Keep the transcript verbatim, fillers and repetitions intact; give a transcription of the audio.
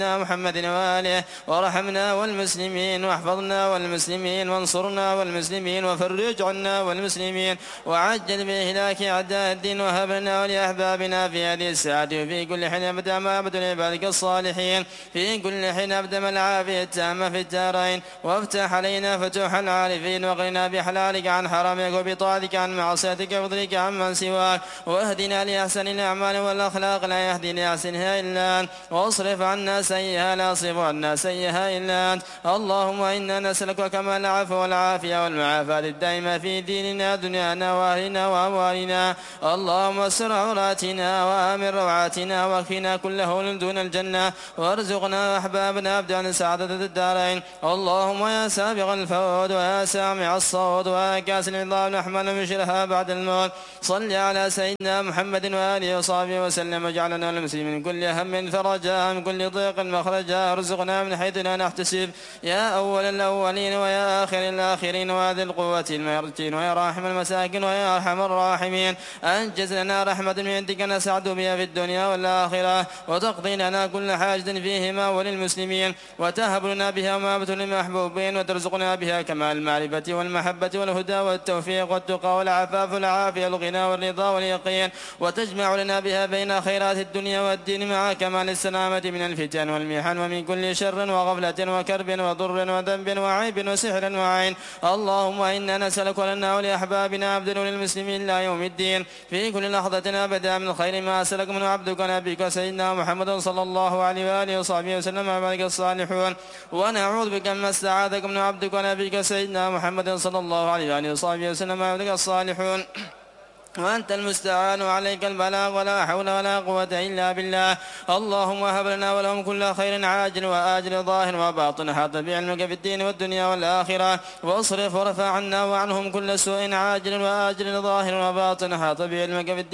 محمد وآله ورحمنا والمسلمين واحفظنا والمسلمين وانصرنا والمسلمين وفرج عنا والمسلمين وعجل بإهلاك أعداء الدين وهب لنا ولأحبابنا في هذه الساعة وفي كل حين أبدا ما أبد لعبادك الصالحين في كل حين أبدا العافية التامة في الدارين وافتح علينا فتوح العارفين وقنا بحلالك عن حرامك وبطاعتك عن معصيتك وفضلك عن من سواك واهدنا لأحسن الأعمال والأخلاق لا يهدي لأحسنها إلا أنت واصرف عنا سيئها لا يصرف عنا سيئها إلا أنت. اللهم إنا نسألك كمال العفو والعافية والمعافاة الدائمة في ديننا دنيانا وأهلنا وأموالنا. اللهم استر عوراتنا وآمن روعاتنا واكفنا كل هول دون الجنة وارزقنا أحبابنا أبدا سعادة الدارين. اللهم يا سابق الفوز ويا سامع الصوت ويا كاسل العظام نحمل مشرها بعد الموت صل على سيدنا محمد وآله وصحبه وسلم واجعلنا المسلمين من كل هم فرجا من كل ضيق مخرجا ارزقنا من حيث لا نحتسب يا أول الأولين ويا آخر الآخرين ويا ذي القوة المتين ويا راحم المساكين ويا أرحم الراحمين. أنجز لنا رحمة من عندك نسعد بها في الدنيا والآخرة وتقضي لنا كل حاجة فيهما وللمسلمين وتهب لنا بها ومابة للمحبوبين وترزقنا بها كمال المعرفة والمحبة والهدى والتوفيق والتقى والعفاف والعافية الغنى والرضا واليقين وتجمع لنا بها بين خيرات الدنيا والدين مع كمال السلامة من الفتن والمحن ومن كل شر وغفلة وكرب وضر وذنب وعيب وسحر وعين. اللهم إنا نسألك لنا ولأحبابنا عبد للمسلمين إلى يوم الدين في كل لحظة أبدا من خير ما أسألك من عبدك ونبيك سيدنا محمد صلى الله عليه وآله وصحبه وسلم وعبادك الصالحون. ونعوذ بك مما استعاذك من عبدك ونبيك سيدنا محمد صلى الله عليه وآله وصحبه وسلم وعبادك الصالحون. وأنت المستعان وعليك البلاغ ولا حول ولا قوة إلا بالله. اللهم هب لنا ولهم كل خير عاجل وآجل ظاهر وباطن حاط بعلمك في الدين والدنيا والآخرة واصرف ورفع عنا وعنهم كل سوء عاجل وآجل ظاهر وباطن حاط بعلمك في الدين